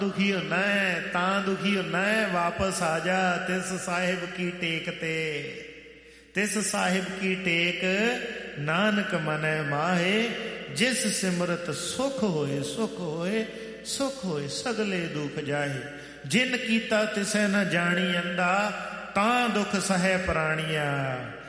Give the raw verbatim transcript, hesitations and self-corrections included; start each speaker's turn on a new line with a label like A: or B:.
A: ਦੁਖੀ ਹੁੰਨਾ ਹੈ ਤਾਂ ਦੁਖੀ ਹੁੰਨਾ ਹੈ, ਵਾਪਸ ਆ ਜਾ ਤਿਸ ਸਾਹਿਬ ਕੀ ਟੇਕ ਤੇ। ਤਿਸ ਸਾਹਿਬ ਕੀ ਟੇਕ ਨਾਨਕ ਮਨੈ ਮਾਹੇ, ਜਿਸ ਸਿਮਰਤ ਸੁਖ ਹੋਏ ਸੁਖ ਹੋਏ ਸੁਖ ਹੋਏ ਸਗਲੇ ਦੁਖ ਜਾਏ। ਜਿਨ ਕੀਤਾ ਤਿਸੈ ਨ ਜਾਣੀ ਅੰਦਾ, ਤਾਂ ਦੁਖ ਸਹੈ ਪ੍ਰਾਣੀਆ।